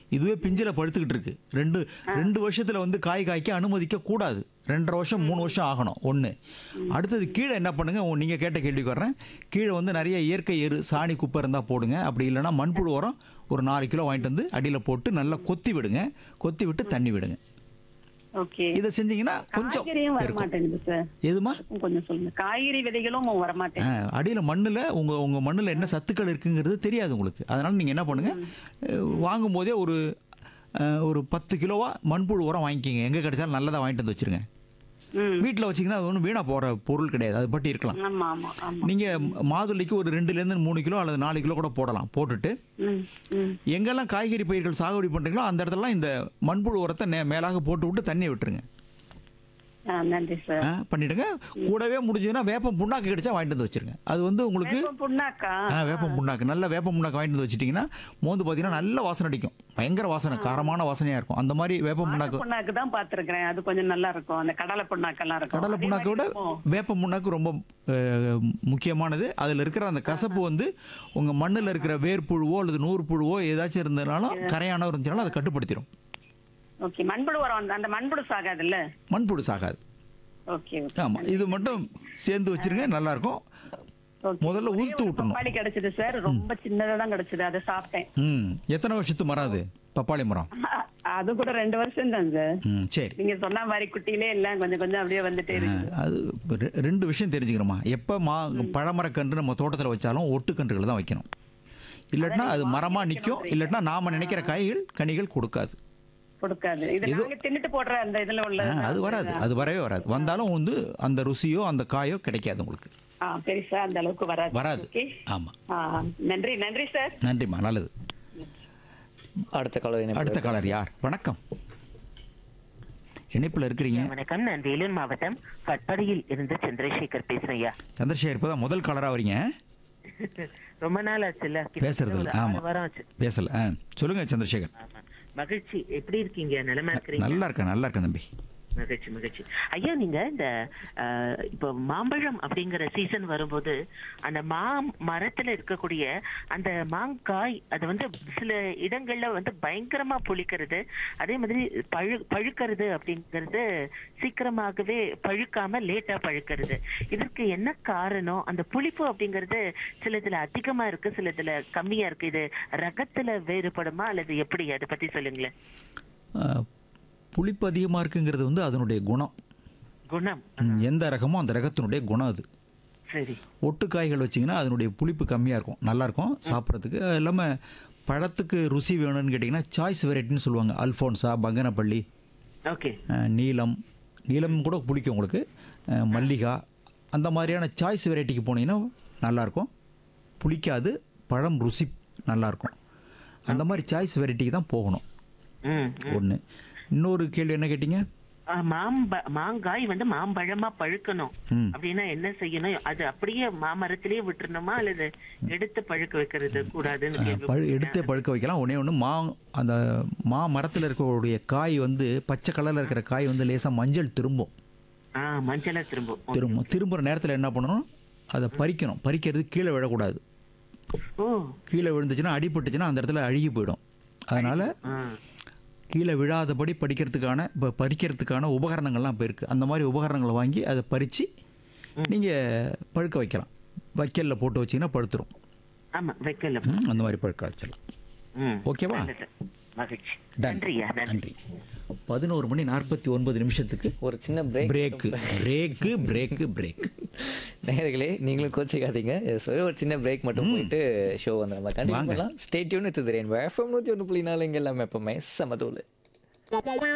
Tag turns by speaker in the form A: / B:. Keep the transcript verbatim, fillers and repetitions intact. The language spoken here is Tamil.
A: இதுவே பிஞ்சில படுத்துக்கிட்டு இருக்கு. ரெண்டு ரெண்டு வருஷத்துல வந்து காய் காய்க்க அனுமதிக்க கூடாது. ரெண்டரை வருஷம் மூணு வருஷம் ஆகணும் ஒன்று. அடுத்தது கீழே என்ன பண்ணுங்க, உ- நீங்க கேட்ட கேள்விக்கு வர்றேன். கீழே வந்து நிறைய இயற்கை எரு சாணி குப்பை இருந்தா போடுங்க. அப்படி இல்லைன்னா மண்புழு உரம் ஒரு நாலு கிலோ வாங்கிட்டு வந்து அடியில் போட்டு நல்லா கொத்தி விடுங்க. கொத்தி விட்டு தண்ணி விடுங்க.
B: ஓகே.
A: இதை செஞ்சீங்கன்னா கொஞ்சம்
B: காய்கறியும் வர
A: இருக்கும்.
B: மாட்டேங்குது சார்.
A: எதுமா
B: அதுக்கும் கொஞ்சம் சொல்லுங்க. காய்கறி விதைகளும் வர மாட்டேங்குது.
A: அடியில் மண்ணில் உங்கள் உங்கள் மண்ணில் என்ன சத்துக்கள் இருக்குங்கிறது தெரியாது உங்களுக்கு. அதனால் நீங்கள் என்ன பண்ணுங்கள், வாங்கும் போதே ஒரு அஹ், ஒரு பத்து கிலோவா மண்புழு உரம் வாங்கிக்கிங்க. எங்கே கிடைச்சாலும் நல்லதாக வாங்கிட்டு வந்து வச்சுருங்க.
B: ம்.
A: வீட்டில் வச்சிங்கன்னா அது ஒன்றும் வீணாக போகிற பொருள் கிடையாது. அது பட்டி இருக்கலாம்.
B: ஆமா ஆமா ஆமா.
A: நீங்கள் மாதுளைக்கு ஒரு ரெண்டுலேருந்து மூணு கிலோ அல்லது நாலு கிலோ கூட போடலாம். போட்டுட்டு
B: ம் ம்.
A: எங்கெல்லாம் காய்கறி பயிர்கள் சாகுபடி பண்ணுறீங்களோ அந்த இடத்துலலாம் இந்த மண்புழு உரத்தை நே மேலாக போட்டு விட்டு தண்ணியை விட்டுருங்க.
B: ஆ, நன்றி சார்.
A: ஆ, பண்ணிடுங்க. கூடவே முடிஞ்சதுன்னா வேப்பம் புண்ணாக்கு கிடைச்சா வாங்கிட்டு வந்து வச்சிருங்க. அது வந்து உங்களுக்கு
B: வேப்பம் புண்ணாக்கா?
A: ஆ, வேப்பம் புண்ணாக்கு நல்ல வேப்பம் புண்ணாக்கு வாங்கிட்டு வந்து வச்சிட்டிங்கன்னா மோந்து பார்த்தீங்கன்னா நல்ல வாசனை அடிக்கும். பயங்கர வாசனை, காரமான வாசனையாக இருக்கும். அந்த மாதிரி வேப்பம் புண்ணாக்கு.
B: புண்ணாக்கு தான் பாத்துருக்கேன். அது கொஞ்சம் நல்லா இருக்கும். அந்த கடலை புண்ணாக்கெல்லாம் இருக்கும்.
A: கடலை
B: அதே
A: புண்ணாக்கை விட
B: மாதிரி இருக்கும்.
A: வேப்ப புண்ணாக்கு ரொம்ப அஹ், முக்கியமானது. அதில் இருக்கிற அந்த கசப்பு வந்து உங்கள் மண்ணில் இருக்கிற வேர்ப்புழுவோ அல்லது நூறு புழுவோ ஏதாச்சும் இருந்ததுனாலும் கரையானோ இருந்துச்சுனாலும் அதை கட்டுப்படுத்திடும்.
B: ஓகே. மண்புழு உரம் வந்து- அந்த மண்புழு சாகாதுல்ல?
A: மண்புழு சாகாது.
B: Okay okay.
A: ஆமாம், இது மட்டும் சேர்ந்து வச்சிருங்க, நல்லா இருக்கும்.
B: ஓகே.
A: முதல்ல
B: ஒரே
A: உதுத்து
B: ஒரு
A: விட்டுணும்.
B: பப்பாளி கிடைச்சது சார். ரொம்ப சின்னதா தான் கிடைச்சது. அதை சாப்பிட்டேன்.
A: ம் எத்தனை வருஷத்து மரம் அது பப்பாளி மரம்?
B: அ- அது கூட ரெண்டு வருஷம் தான் சார்.
A: ம் சரி.
B: நீங்க சொன்ன மாதிரி குட்டியிலே எல்லாம் கொஞ்சம் கொஞ்சம் அப்படியே வந்துட்டே இருக்கு.
A: அது ரெ- ரெண்டு விஷயம் தெரிஞ்சுக்கிறோமா. எப்போ மா பழமரக்கன்று நம்ம தோட்டத்தில் வச்சாலும் ஒட்டுக்கன்றுகளை தான் வைக்கணும். இல்லாட்டினா அது மரமாக நிற்கும். இல்லாட்டினா நாம் நினைக்கிற காய்கள் கனிகள் கொடுக்காது.
B: கொடுக்காது. இது நாங்க தின்னுட்டு போடுற அந்த இதுல உள்ள
A: ஆ, அது வராது, அது வரவே வராது. வந்தாலும் வந்து அந்த ருசியோ அந்த காயோ கிடைக்காது உங்களுக்கு.
B: ஆ, பெருசா அந்த அளவுக்கு வராது.
A: வராது.
B: ஓகே.
A: ஆமாம்.
B: ஆ, நன்றி நன்றி சார்.
A: நன்றிம்மா, நல்லது.
C: அடுத்த காலர்
A: அடுத்த காலர் யார்? வணக்கம், இணைப்பில் இருக்கிறீங்க.
D: வணக்கம். நான் வேலூர் மாவட்டம் பட்படியில் இருந்து சந்திரசேகர் பேசுறேன் ஐயா.
A: சந்திரசேகர் இப்போ தான் முதல் காலராக வரீங்க.
D: ரொம்ப நாள் ஆச்சுல்ல,
A: பேசுறது இல்லை.
D: ஒரு ஆறு
A: ஆமாம்,
D: வாரம் ஆச்சு.
A: பேசல. ஆ சொல்லுங்க சந்திரசேகர்.
D: ஆமா. மகிழ்ச்சி. எப்படி இருக்கீங்க? நலமா இருக்கிறீங்க?
A: நல்லா இருக்கேன், நல்லா இருக்கேன் தம்பி.
D: மகிழ்ச்சி மகிழ்ச்சி ஐயா. நீங்க இந்த அஹ், இப்போ மாம்பழம் அப்படிங்கிற சீசன் வரும்போது அந்த மா மரத்துல இருக்கக்கூடிய அந்த மாங்காய் அது வந்து சில இடங்கள்ல வந்து பயங்கரமா புளிக்கிறது, அதே மாதிரி பழு பழுக்கிறது அப்படிங்கிறது சீக்கிரமாகவே பழுக்காம லேட்டா பழுக்கிறது. இதற்கு என்ன காரணம்? அந்த புளிப்பு அப்படிங்கிறது சிலதுல அதிகமா இருக்கு, சிலதுல கம்மியா இருக்கு. இது ரகத்துல வேறுபடுமா அல்லது எப்படி? அதை பத்தி சொல்லுங்களேன்.
A: ஆ, புளிப்பு அதிகமாக இருக்குங்கிறது வந்து அதனுடைய குணம்.
D: குணம்.
A: ம், எந்த ரகமோ அந்த ரகத்தினுடைய குணம் அது.
D: சரி.
A: ஒட்டுக்காய்கள் வச்சிங்கன்னா அதனுடைய புளிப்பு கம்மியாக இருக்கும், நல்லாயிருக்கும் சாப்பிட்றதுக்கு. அது இல்லாமல் பழத்துக்கு ருசி வேணும்னு கேட்டிங்கன்னா சாய்ஸ் வெரைட்டின்னு சொல்லுவாங்க. அல்ஃபோன்ஸா, பங்கனப்பள்ளி,
D: ஓகே.
A: அஹ், நீலம் நீலம் கூட பிடிக்கும் உங்களுக்கு. அஹ், மல்லிகா, அந்த மாதிரியான சாய்ஸ் வெரைட்டிக்கு போனீங்கன்னா நல்லாயிருக்கும், புளிக்காது, பழம் ருசி நல்லாயிருக்கும். அந்த மாதிரி சாய்ஸ் வெரைட்டிக்கு தான் போகணும்.
D: ம்.
A: ஒன்று. இன்னொரு கேள்வி என்ன கேட்டிங்க?
D: ஆ, மாம்ப மாங்காய் வந்து மாம்பழமா பழுக்கணும்
A: ம்.
D: அப்படின்னா என்ன செய்யணும்? அது அப்படியே மாமரத்திலேயே விட்டுறணுமா அல்லது எடுத்து பழுக்க வைக்கிறது கூடாதுன்னு
A: பழு
D: கேள்விப்பட்டேன்.
A: எடுத்தே பழுக்க வைக்கலாம். ஒன்றே ஒன்று, மா அந்த மா மரத்தில் இருக்கக்கூடிய காய் வந்து பச்சை கலரில் இருக்கிற காய் வந்து லேசாக மஞ்சள் திரும்பும்.
D: ஆ, மஞ்சளா திரும்பும்.
A: திரும்பும் திரும்புகிற நேரத்தில் என்ன பண்ணணும், அதை பறிக்கணும். பறிக்கிறது கீழே விழக்கூடாது.
D: ஓ.
A: கீழே விழுந்துச்சுன்னா அடிபட்டுச்சுன்னா அந்த இடத்துல அழுகி போயிடும். அதனால்
D: ஆ.
A: கீழே விழாதபடி படிக்கிறதுக்கான இப்போ பறிக்கிறதுக்கான உபகரணங்கள்லாம் இப்போ இருக்குது. அந்த மாதிரி உபகரணங்களை வாங்கி அதை பறித்து நீங்கள் பழுக்க வைக்கலாம். வைக்கலில் போட்டு வச்சிங்கன்னா பழுத்துரும்.
D: ஆமா, வைக்கல.
A: ம், அந்த மாதிரி பழுக்க வச்சிடலாம்.
D: ம்.
A: ஓகேவா?
D: நல்லது. மகிழ்ச்சி.
A: Done.
D: நன்றியா. நன்றி.
A: நன்றி. பதினோரு மணி நாற்பத்தி ஒன்பது நிமிஷத்துக்கு
C: ஒரு சின்ன break.
A: Brake brake brake break.
C: நேயர்களே, நீங்களும் கோச்சிக்காதீங்க. சரி, ஒரு சின்ன பிரேக் மட்டும் போயிட்டு ஷோ வந்து நம்ம கண்டிப்பாக
A: வாங்க.
C: பண்ணலாம். Stay tune with rainbow FM நூற்றி ஒன்று புள்ளி நாலு. இங்கே எல்லாமே எப்பவுமே சமதூள்.